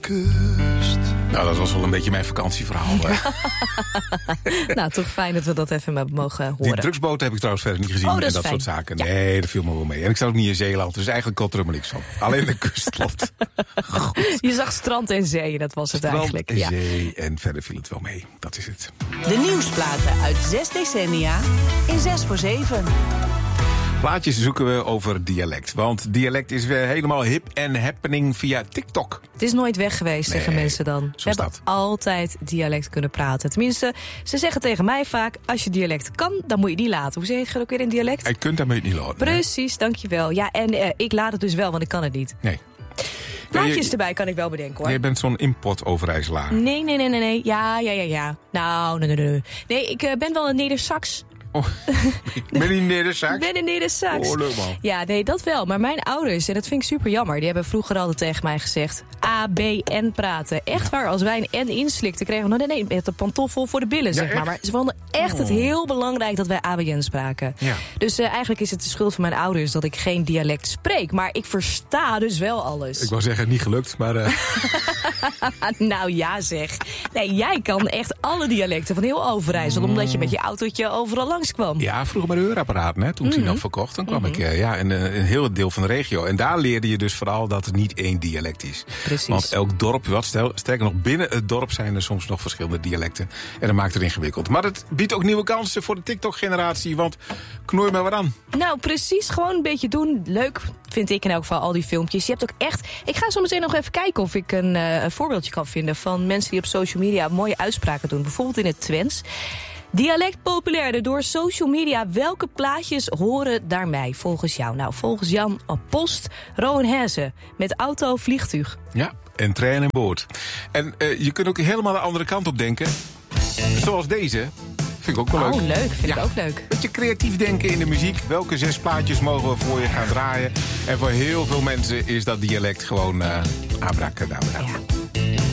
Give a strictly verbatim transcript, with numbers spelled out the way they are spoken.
kust. Nou, dat was wel een beetje mijn vakantieverhaal. Nou, toch fijn dat we dat even hebben mogen horen. Die drugsboot heb ik trouwens verder niet gezien Oh, dat en is dat fijn. soort zaken. Ja. Nee, dat viel me wel mee. En ik zat ook niet in Zeeland, dus eigenlijk kon er helemaal niks van. Alleen de kust klopt. Je zag strand en zee, dat was het Strand eigenlijk. en Ja. zee en verder viel het wel mee. Dat is het. De nieuwsplaten uit zes decennia in zes voor zeven. Plaatjes zoeken we over dialect. Want dialect is weer helemaal hip en happening via TikTok. Het is nooit weg geweest, Nee, zeggen mensen dan. zo We is hebben dat. altijd dialect kunnen praten. Tenminste, ze zeggen tegen mij vaak, als je dialect kan, dan moet je het niet laten. Hoe zeg je het ook weer in dialect? Je kunt daarmee niet laten. Precies, dankjewel. Ja, en eh, ik laat het dus wel, want ik kan het niet. Nee. Plaatjes Nee, je- erbij kan ik wel bedenken, hoor. Jij bent zo'n import-overijsselaar. Nee, nee, nee, nee, nee. Ja, ja, ja, ja. Nou, nee, nee, nee. Nee, ik eh, ben wel een Neder-Sax. Oh, ben je niet de zaak? Ik ben een Neder-Sax. Oh, leuk man. Ja, nee, dat wel. Maar mijn ouders, en dat vind ik super jammer, die hebben vroeger altijd tegen mij gezegd: A, B, N praten. Echt waar, als wij een N inslikten, kregen we, nee, nee, met de pantoffel voor de billen, zeg maar. echt? Maar ze vonden echt het heel belangrijk dat wij A B N spraken. Ja. Dus uh, eigenlijk is het de schuld van mijn ouders dat ik geen dialect spreek. Maar ik versta dus wel alles. Ik wou zeggen, niet gelukt, maar... Uh... Nou ja, zeg. Nee, jij kan echt alle dialecten van heel Overijssel, omdat je met je autootje overal langskwam. Ja, vroeger bij de heurapparaten, hè, toen ik die nog verkocht. Dan kwam Mhm. ik uh, ja, in uh, een heel deel van de regio. En daar leerde je dus vooral dat het niet één dialect is. Precies. Want elk dorp, wat stel, sterker nog, binnen het dorp zijn er soms nog verschillende dialecten. En dat maakt het ingewikkeld. Maar het biedt ook nieuwe kansen voor de TikTok-generatie. Want knooi maar wat aan. Nou, precies. Gewoon een beetje doen. Leuk, vind ik in elk geval, al die filmpjes. Je hebt ook echt... Ik ga zo meteen nog even kijken of ik een, uh, een voorbeeldje kan vinden van mensen die op social media mooie uitspraken doen. Bijvoorbeeld in het Twents. Dialect populairder door social media. Welke plaatjes horen daarbij volgens jou? Nou, volgens Jan op Post, Rowan Hesse met auto, vliegtuig. Ja, en trein en boord. En uh, je kunt ook helemaal de andere kant op denken. Zoals deze. Vind ik ook wel leuk. Oh, leuk. Vind Ja. ik ook leuk. Beetje creatief denken in de muziek. Welke zes plaatjes mogen we voor je gaan draaien? En voor heel veel mensen is dat dialect gewoon uh, abracadabra. Ja.